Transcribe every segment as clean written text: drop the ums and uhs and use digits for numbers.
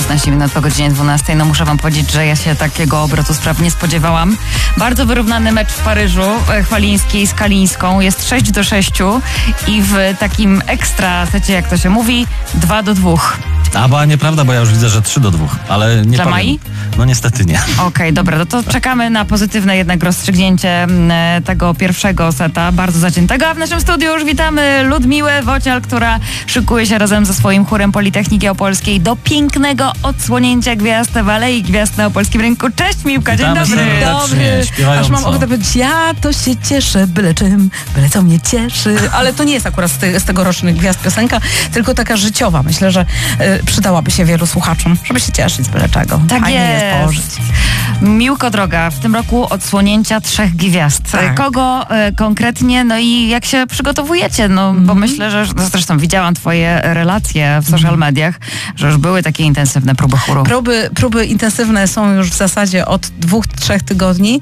16 minut po godzinie 12. No muszę wam powiedzieć, że ja się takiego obrotu spraw nie spodziewałam. Bardzo wyrównany mecz w Paryżu, Chwalińskiej z Kalińską. Jest 6-6 i w takim ekstra secie, jak to się mówi, 2-2. Bo nieprawda, bo ja już widzę, że 3-2, ale nie Dla powiem. Mai? No niestety nie. Okej, dobra, no to czekamy na pozytywne jednak rozstrzygnięcie tego pierwszego seta, bardzo zaciętego. A w naszym studiu już witamy Ludmiłę Wocial, która szykuje się razem ze swoim chórem Politechniki Opolskiej do pięknego odsłonięcia gwiazd w Alei Gwiazd na Opolskim Rynku. Cześć Miłka, dzień Witamy dobry. serdecznie, śpiewająco. Aż mam ochotę powiedzieć, ja to się cieszę, byle czym, byle co mnie cieszy. Ale to nie jest akurat z tegorocznych gwiazd piosenka, tylko taka życiowa. Myślę, że przydałaby się wielu słuchaczom, żeby się cieszyć z byle czego. Tak Fajnie jest pożyć. Miłko droga, w tym roku odsłonięcia 3 gwiazd. Tak. Kogo konkretnie, no i jak się przygotowujecie? No bo myślę, że zresztą widziałam twoje relacje w social mediach, że już były takie intensywne próby chóru. Próby intensywne są już w zasadzie od 2-3 tygodni.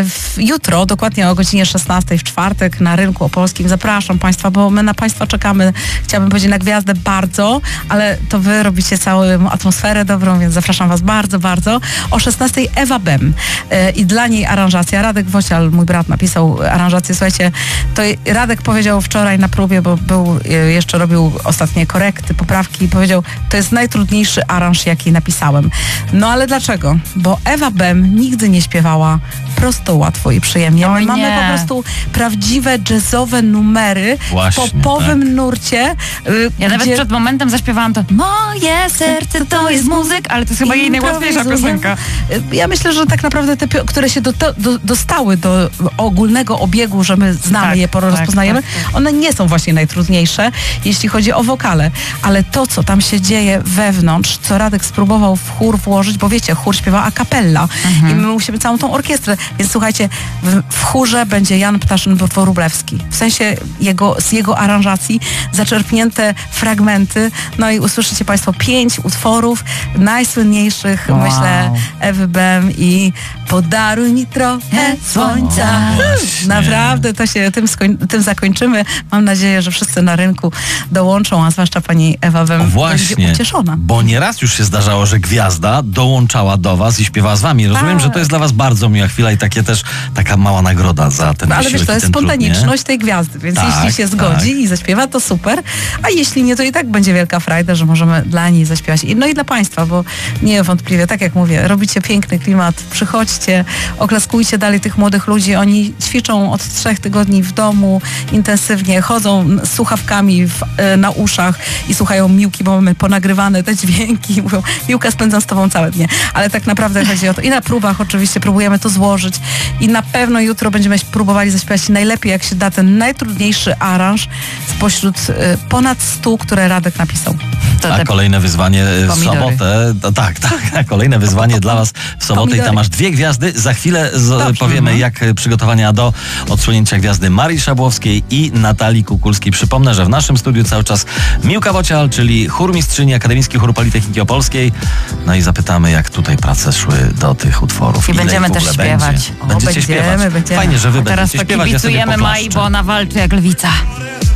Jutro, dokładnie o godzinie 16 w czwartek na Rynku Opolskim zapraszam Państwa, bo my na Państwa czekamy, chciałabym powiedzieć, na gwiazdę bardzo, ale to Wy robicie całą atmosferę dobrą, więc zapraszam Was bardzo, bardzo. O 16 Ewa Bem i dla niej aranżacja. Radek Wocial, mój brat, napisał aranżację. Słuchajcie, to Radek powiedział wczoraj na próbie, bo jeszcze robił ostatnie korekty, poprawki i powiedział, to jest najtrudniejszy aranż, jaki napisałem. No ale dlaczego? Bo Ewa Bem nigdy nie śpiewała prosto, łatwo i przyjemnie. My mamy po prostu prawdziwe jazzowe numery Właśnie, w popowym nurcie. Ja nawet przed momentem zaśpiewałam to moje serce to jest muzyk, ale to jest chyba jej najłatwiejsza piosenka. Ja myślę, że tak naprawdę te, które się dostały do ogólnego obiegu, że my znamy Tak, je, rozpoznajemy, tak. one nie są właśnie najtrudniejsze, jeśli chodzi o wokale. Ale to, co tam się dzieje wewnątrz, co Radek spróbował w chór włożyć, bo wiecie, chór śpiewa a cappella i my musimy całą tą orkiestrę. Więc słuchajcie, w chórze będzie Jan Ptaszyn-Wróblewski. W sensie z jego aranżacji zaczerpnięte fragmenty. No i usłyszycie Państwo 5 utworów najsłynniejszych, myślę, Ewy Bem i Podaruj mi trochę słońca. Właśnie. Naprawdę to się tym zakończymy. Mam nadzieję, że wszyscy na rynku dołączą, a zwłaszcza pani Ewa Bem będzie ucieszona. Bo nieraz już się zdarzało, że gwiazda dołączała do was i śpiewała z wami. Rozumiem, że to jest dla was bardzo miła chwila i taka mała nagroda za ten Ale wysiłek. wiesz, to jest spontaniczność tej gwiazdy, więc jeśli się zgodzi i zaśpiewa, to super. A jeśli nie, to i tak będzie wielka frajda, że możemy dla niej zaśpiewać. No i dla Państwa, bo niewątpliwie, tak jak mówię, robicie piękny klimat, przychodźcie, oklaskujcie dalej tych młodych ludzi. Oni ćwiczą od 3 tygodni w domu intensywnie, chodzą z słuchawkami na uszach i słuchają Miłki, bo mamy ponagrywane te dźwięki i mówią, Miłka, spędzam z Tobą całe dnie. Ale tak naprawdę chodzi o to. I na próbach oczywiście próbujemy to złożyć i na pewno jutro będziemy próbowali zaśpiewać najlepiej, jak się da, ten najtrudniejszy aranż spośród ponad 100, które Radek napisał. A kolejne wyzwanie w sobotę. Tak. A kolejne wyzwanie dla was w sobotę i tam masz 2 gwiazdy. Za chwilę powiemy, jak przygotowania do odsłonięcia gwiazdy Marii Szabłowskiej i Natalii Kukulskiej. Przypomnę, że w naszym studiu cały czas Miłka Wocial, czyli chórmistrzyni Akademicki Chór Politechniki Opolskiej. No i zapytamy, jak tutaj prace szły do tych utworów. I będziemy też śpiewać. Będziecie śpiewać. Będziemy. Fajnie, że wy Teraz będziecie śpiewać. Teraz kibicujemy Mai, bo ona walczy jak lwica.